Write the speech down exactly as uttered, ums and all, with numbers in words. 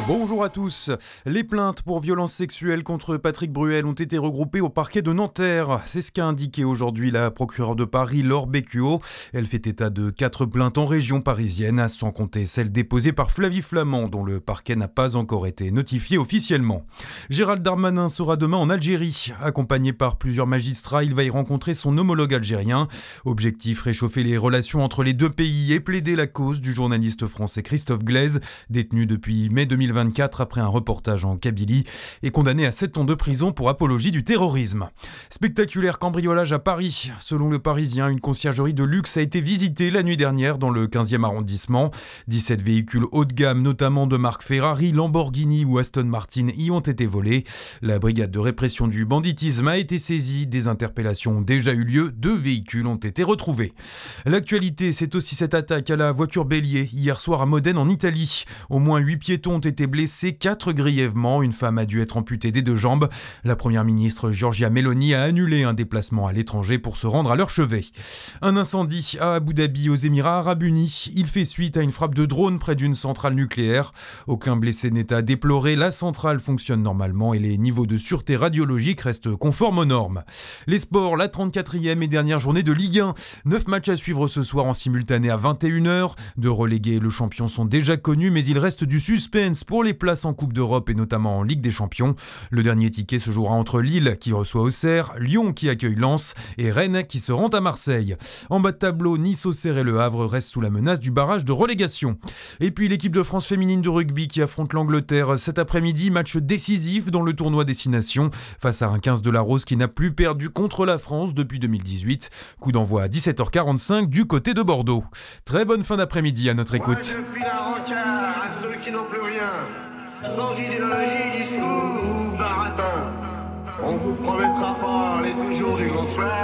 Bonjour à tous. Les plaintes pour violences sexuelles contre Patrick Bruel ont été regroupées au parquet de Nanterre. C'est ce qu'a indiqué aujourd'hui la procureure de Paris, Laure Bécuot. Elle fait état de quatre plaintes en région parisienne, sans compter celle déposée par Flavie Flament, dont le parquet n'a pas encore été notifié officiellement. Gérald Darmanin sera demain en Algérie. Accompagné par plusieurs magistrats, il va y rencontrer son homologue algérien. Objectif, réchauffer les relations entre les deux pays et plaider la cause du journaliste français Christophe Glaise, détenu depuis mai deux mille vingt-quatre après un reportage en Kabylie et condamné à sept ans de prison pour apologie du terrorisme. Spectaculaire cambriolage à Paris. Selon le Parisien, une conciergerie de luxe a été visitée la nuit dernière dans le quinzième arrondissement. dix-sept véhicules haut de gamme, notamment de marque Ferrari, Lamborghini ou Aston Martin, y ont été volés. La brigade de répression du banditisme a été saisie. Des interpellations ont déjà eu lieu. Deux véhicules ont été retrouvés. L'actualité, c'est aussi cette attaque à la voiture bélier hier soir à Modène en Italie. Au moins huit piétons ont été blessés, quatre grièvement. Une femme a dû être amputée des deux jambes. La première ministre Giorgia Meloni a annulé un déplacement à l'étranger pour se rendre à leur chevet. Un incendie à Abu Dhabi aux Émirats Arabes Unis. Il fait suite à une frappe de drone près d'une centrale nucléaire. Aucun blessé n'est à déplorer. La centrale fonctionne normalement et les niveaux de sûreté radiologique restent conformes aux normes. Les sports, la trente-quatrième et dernière journée de Ligue un. Neuf matchs à suivre ce soir en simultané à vingt et une heures. Deux relégués et le champion sont déjà connus, mais il reste du suspense pour les places en Coupe d'Europe et notamment en Ligue des Champions. Le dernier ticket se jouera entre Lille qui reçoit Auxerre, Lyon qui accueille Lens et Rennes qui se rend à Marseille. En bas de tableau, Nice, Auxerre et Le Havre restent sous la menace du barrage de relégation. Et puis l'équipe de France féminine de rugby qui affronte l'Angleterre cet après-midi, match décisif dans le tournoi Destination face à un quinze de la Rose qui n'a plus perdu contre la France depuis deux mille dix-huit. Coup d'envoi à dix-sept heures quarante-cinq du côté de Bordeaux. Très bonne fin d'après-midi à notre écoute. Depuis la rancard à ceux qui n'ont plus rien, sans idéologie, discours ou baratin, on vous promettra pas les toujours du grand soir.